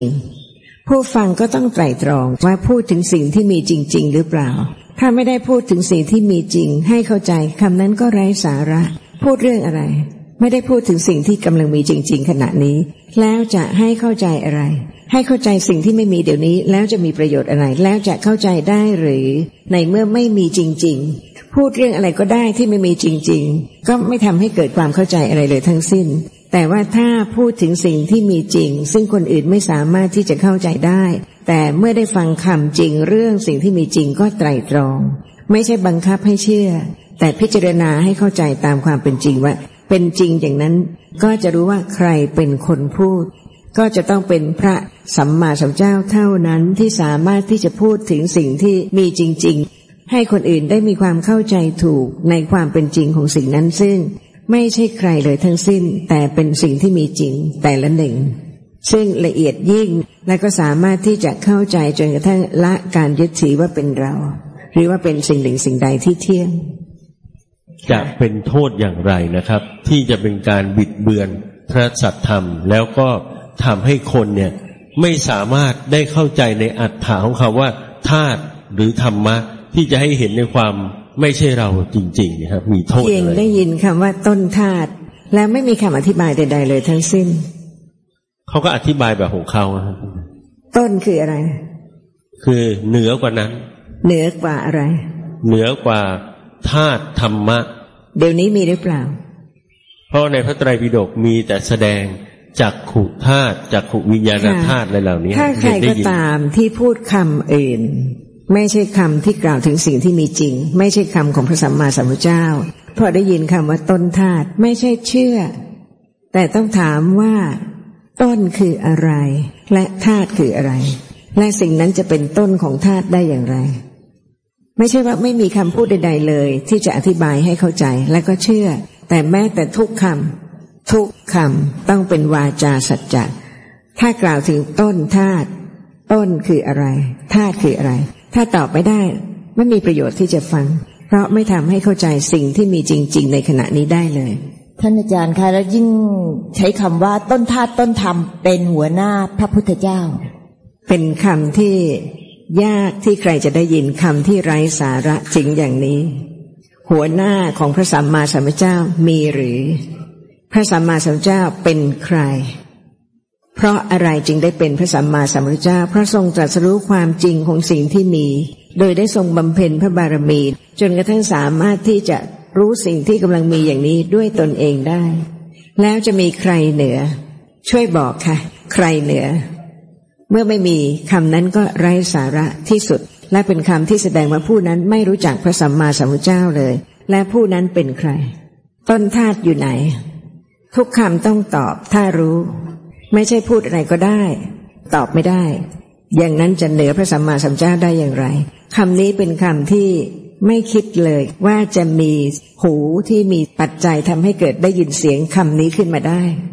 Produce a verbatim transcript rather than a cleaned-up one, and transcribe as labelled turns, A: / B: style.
A: ผู้ฟังก็ต้องไตร่ตรองว่าพูดถึงสิ่งที่มีจริงๆหรือเปล่าถ้าไม่ได้พูดถึงสิ่งที่มีจริงให้เข้าใจคำนั้นก็ไร้สาระพูดเรื่องอะไรไม่ได้พูดถึงสิ่งที่กำลังมีจริงๆขณะนี้แล้วจะให้เข้าใจอะไรให้เข้าใจสิ่งที่ไม่มีเดี๋ยวนี้แล้วจะมีประโยชน์อะไรแล้วจะเข้าใจได้หรือในเมื่อไม่มีจริงๆพูดเรื่องอะไรก็ได้ที่ไม่มีจริงๆก็ไม่ทำให้เกิดความเข้าใจอะไรเลยทั้งสิ้นแต่ว่าถ้าพูดถึงสิ่งที่มีจริงซึ่งคนอื่นไม่สามารถที่จะเข้าใจได้แต่เมื่อได้ฟังคำจริงเรื่องสิ่งที่มีจริงก็ไตร่ตรองไม่ใช่บังคับให้เชื่อแต่พิจารณาให้เข้าใจตามความเป็นจริงว่าเป็นจริงอย่างนั้นก็จะรู้ว่าใครเป็นคนพูดก็จะต้องเป็นพระสัมมาสัมพุทธเจ้าเท่านั้นที่สามารถที่จะพูดถึงสิ่งที่มีจริงๆให้คนอื่นได้มีความเข้าใจถูกในความเป็นจริงของสิ่งนั้นซึ่งไม่ใช่ใครเลยทั้งสิ้นแต่เป็นสิ่งที่มีจริงแต่ละหนึ่งซึ่งละเอียดยิ่งและก็สามารถที่จะเข้าใจจนกระทั่งละการยึดถือว่าเป็นเราหรือว่าเป็นสิ่งหนึ่งสิ่งใดที่เที่ยง
B: จะเป็นโทษอย่างไรนะครับที่จะเป็นการบิดเบือนพระสัทธรรมแล้วก็ทำให้คนเนี่ยไม่สามารถได้เข้าใจในอรรถะของคำว่าธาตุหรือธรรมะที่จะให้เห็นในความไม่ใช่เราจริงๆนะครับมีโทษอะไรเพียง
A: ได้ยินคำว่าต้นธาตุแล้วไม่มีคำอธิบายใดๆเลยทั้งสิ้น
B: เขาก็อธิบายแบบของเขาครับ
A: ต้นคืออะไร
B: คือเหนือกว่านั้น
A: เหนือกว่าอะไร
B: เหนือกว่าธาตุธรรมะ
A: เดี๋ยวนี้มีหรือเปล่า
B: เพราะในพระไตรปิฎกมีแต่แสดงจักขุธาตุจักขุวิญญาณธาตุอะไรเหล่านี้
A: ถ้าใครก็ตามที่พูดคำอื่นไม่ใช่คำที่กล่าวถึงสิ่งที่มีจริงไม่ใช่คำของพระสัมมาสัมพุทธเจ้าพอได้ยินคำว่าต้นธาตุไม่ใช่เชื่อแต่ต้องถามว่าต้นคืออะไรและธาตุคืออะไรและสิ่งนั้นจะเป็นต้นของธาตุได้อย่างไรไม่ใช่ว่าไม่มีคำพูดใดๆเลยที่จะอธิบายให้เข้าใจและก็เชื่อแต่แม้แต่ทุกคำทุกคำต้องเป็นวาจาสัจจะถ้ากล่าวถึงต้นธาตุต้นคืออะไรธาตุคืออะไรถ้าตอบไม่ได้ไม่มีประโยชน์ที่จะฟังเพราะไม่ทำให้เข้าใจสิ่งที่มีจริงๆในขณะนี้ได้เลย
C: ท่านอาจารย์คะแล้วยิ่งใช้คำว่าต้นธาตุต้นธรรมเป็นหัวหน้าพระพุทธเจ้า
A: เป็นคำที่ยากที่ใครจะได้ยินคำที่ไร้สาระจริงอย่างนี้หัวหน้าของพระสัมมาสัมพุทธเจ้ามีหรือพระสัมมาสัมพุทธเจ้าเป็นใครเพราะอะไรจึงได้เป็นพระสัมมาสัมพุทธเจ้าเพราะทรงตรัสรู้ความจริงของสิ่งที่มีโดยได้ทรงบำเพ็ญพระบารมีจนกระทั่งสามารถที่จะรู้สิ่งที่กำลังมีอย่างนี้ด้วยตนเองได้แล้วจะมีใครเหนือช่วยบอกค่ะใครเหนือเมื่อไม่มีคำนั้นก็ไร้สาระที่สุดและเป็นคำที่แสดงว่าผู้นั้นไม่รู้จักพระสัมมาสัมพุทธเจ้าเลยและผู้นั้นเป็นใครต้นธาตุอยู่ไหนทุกคำต้องตอบถ้ารู้ไม่ใช่พูดอะไรก็ได้ตอบไม่ได้อย่างนั้นจะเหนือพระสัมมาสัมพุทธเจ้าได้อย่างไรคำนี้เป็นคำที่ไม่คิดเลยว่าจะมีหูที่มีปัจจัยทำให้เกิดได้ยินเสียงคำนี้ขึ้นมาได้